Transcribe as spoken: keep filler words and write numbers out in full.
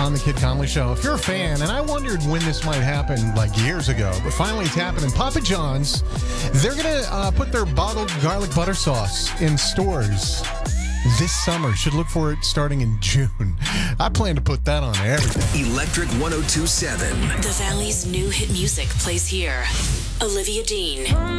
on the Kid Conley Show. If you're a fan, and I wondered when this might happen, like years ago, but finally it's happening. Papa John's, they're going to uh, put their bottled garlic butter sauce in stores this summer. Should look for it starting in June. I plan to put that on everything. Electric one oh two point seven. The Valley's new hit music plays here. Olivia Dean.